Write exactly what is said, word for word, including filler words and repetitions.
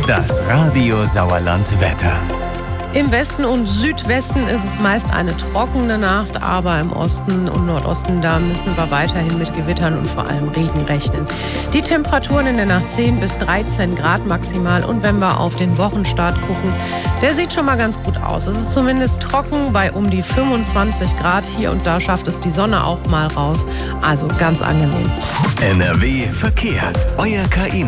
Das Radio Sauerland Wetter. Im Westen und Südwesten ist es meist eine trockene Nacht, aber im Osten und Nordosten, da müssen wir weiterhin mit Gewittern und vor allem Regen rechnen. Die Temperaturen in der Nacht zehn bis dreizehn Grad maximal, und wenn wir auf den Wochenstart gucken, der sieht schon mal ganz gut aus. Es ist zumindest trocken bei um die fünfundzwanzig Grad. Hier und da schafft es die Sonne auch mal raus, also ganz angenehm. N R W Verkehr. Euer K I